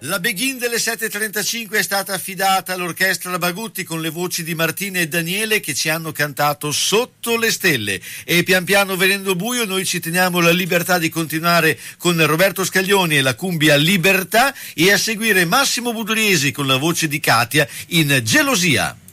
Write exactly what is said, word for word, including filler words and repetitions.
La Begin delle sette e trentacinque è stata affidata all'orchestra Bagutti con le voci di Martina e Daniele che ci hanno cantato Sotto le stelle, e pian piano venendo buio noi ci teniamo la libertà di continuare con Roberto Scaglioni e la cumbia Libertà, e a seguire Massimo Budoriesi con la voce di Katia in Gelosia.